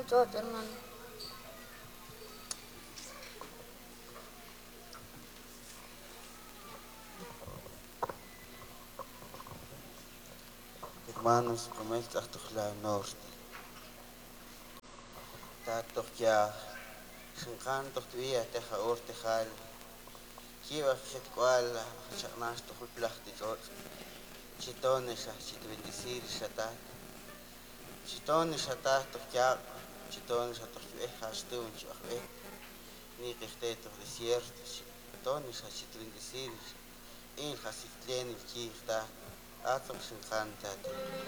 Todo, hermano. Hermanos, como esta la norte. Tato ya, shinkanto tuya teja ortejal. Kiva jetkuala, chamash to hulplachti tot. Chitones a chit bendecir shatat. Chitones shatat to ya, chitones a to hastun chue. Ni que to desierto. Chitones a chit bendecir. In hasitlen el chihta. Atom shinkantate.